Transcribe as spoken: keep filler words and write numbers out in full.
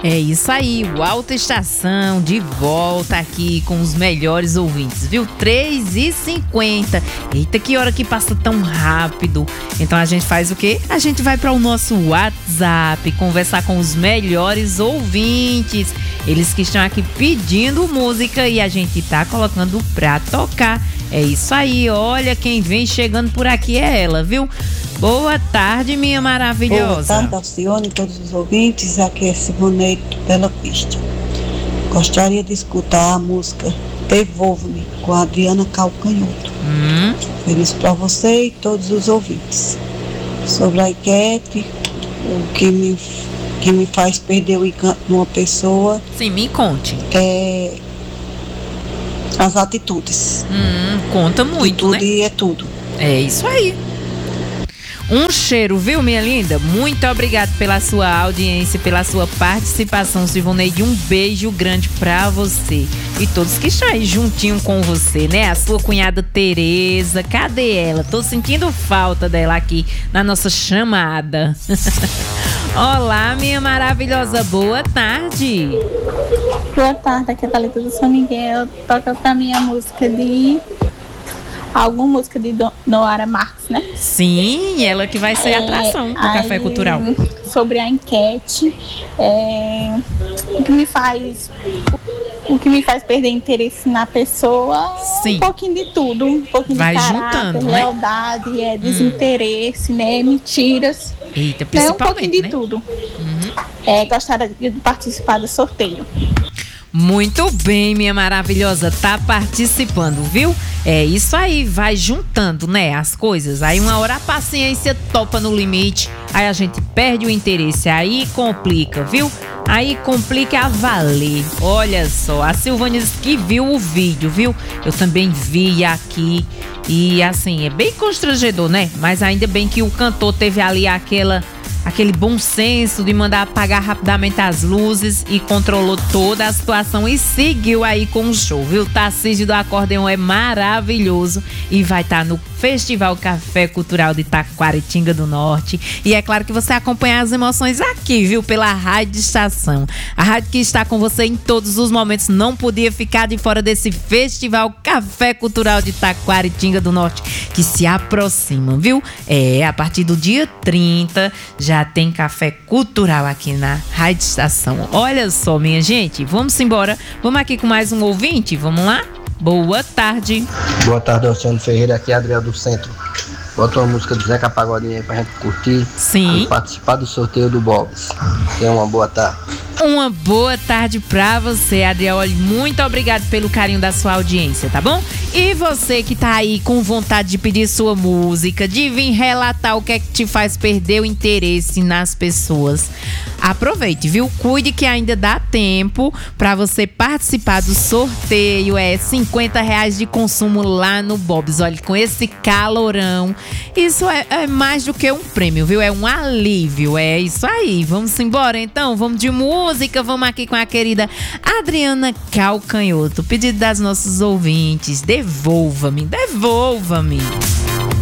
É isso aí, o Alta Estação de volta aqui com os melhores ouvintes, viu? três e cinquenta. Eita, que hora que passa tão rápido. Então a gente faz o quê? A gente vai para o nosso WhatsApp conversar com os melhores ouvintes. Eles que estão aqui pedindo música e a gente tá colocando pra tocar. É isso aí, olha quem vem chegando por aqui é ela, viu? Boa tarde, minha maravilhosa. Boa tarde, Alcione e todos os ouvintes. Aqui é Simoneiro Bela Vista. Gostaria de escutar a música Devolva-me, com a Adriana Calcanhoto. Hum. Feliz para você e todos os ouvintes. Sobre a enquete, o que me, que me faz perder o encanto de uma pessoa. Sim, me conte. É as atitudes. Hum, conta muito, Atitude né? é tudo. É isso aí. Um cheiro, viu, minha linda? Muito obrigado pela sua audiência, pela sua participação, Sivoneide. Um beijo grande pra você. E todos que estão aí juntinho com você, né? A sua cunhada Tereza, cadê ela? Tô sentindo falta dela aqui na nossa chamada. Olá, minha maravilhosa, boa tarde. Boa tarde, aqui é a Thalita do São Miguel. Toca pra mim a música de... Alguma música de Noara Marques, né? Sim, ela que vai ser é, a atração do aí, Café Cultural. Sobre a enquete, é, o que me faz o que me faz perder interesse na pessoa, Sim. Um pouquinho de tudo, um pouquinho vai de caráter, juntando, lealdade, né? é, desinteresse, hum. né? Mentiras. Eita, né? Um principalmente, pouquinho de né? tudo. Uhum. É, gostaria de participar do sorteio. Muito bem, minha maravilhosa, tá participando, viu? É isso aí, vai juntando, né, as coisas. Aí uma hora a paciência topa no limite, aí a gente perde o interesse, aí complica, viu? Aí complica a valer. Olha só, a Silvânia disse que viu o vídeo, viu? Eu também vi aqui e assim, é bem constrangedor, né? Mas ainda bem que o cantor teve ali aquela... aquele bom senso de mandar apagar rapidamente as luzes e controlou toda a situação e seguiu aí com o show, viu? Tarcísio do Acordeão é maravilhoso e vai estar tá no Festival Café Cultural de Taquaritinga do Norte. E é claro que você acompanha as emoções aqui, viu? Pela Rádio Estação. A rádio que está com você em todos os momentos, não podia ficar de fora desse Festival Café Cultural de Taquaritinga do Norte, que se aproxima, viu? É, a partir do dia trinta, já Já tem café cultural aqui na Rádio Estação. Olha só, minha gente, vamos embora. Vamos aqui com mais um ouvinte, vamos lá? Boa tarde. Boa tarde, Alcione Ferreira, aqui é Adriel do Centro. Bota uma música do Zeca Pagodinho aí pra gente curtir. Sim. E participar do sorteio do Bob's. Tenha uma boa tarde. Uma boa tarde pra você, Adriel. Olha, muito obrigado pelo carinho da sua audiência, tá bom? E você que tá aí com vontade de pedir sua música, de vir relatar o que é que te faz perder o interesse nas pessoas, aproveite, viu? Cuide que ainda dá tempo pra você participar do sorteio. É cinquenta reais de consumo lá no Bob's. Olha, com esse calorão, isso é, é mais do que um prêmio, viu? É um alívio, é isso aí. Vamos embora então, vamos de música, vamos aqui com a querida Adriana Calcanhoto, pedido das nossos ouvintes. Devolva-me, devolva-me.